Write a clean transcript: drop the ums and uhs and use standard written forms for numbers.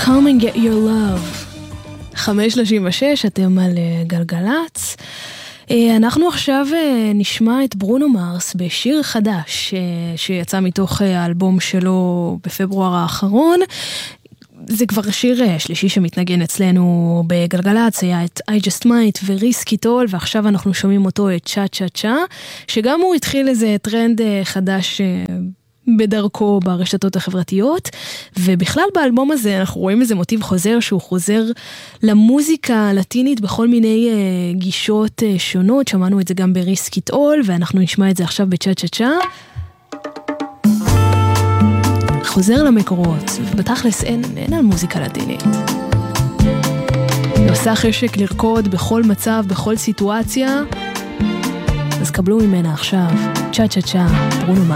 Come and get your love. 5:36, אתם על גלגלץ. אנחנו עכשיו נשמע את ברונו מרס בשיר חדש שיצא מתוך האלבום שלו בפברואר האחרון. זה כבר שיר שלישי שמתנגן אצלנו בגלגלץ, היה את I Just Might וריסקי טול, ועכשיו אנחנו שומעים אותו את צ'ה צ'ה צ'ה, שגם הוא התחיל איזה טרנד חדש בדרכו ברשתות החברתיות, ובכלל באלבום הזה אנחנו רואים איזה מוטיב חוזר, שהוא חוזר למוזיקה הלטינית בכל מיני גישות שונות. שמענו את זה גם בריסקי טול, ואנחנו נשמע את זה עכשיו בצ'ה צ'ה צ'ה. חוזר למקורות, ובתכלס אין על מוזיקה לטינית. עושה חשק לרקוד בכל מצב, בכל סיטואציה, אז קבלו ממנה עכשיו צ'ה צ'ה צ'ה, ברונו מרס.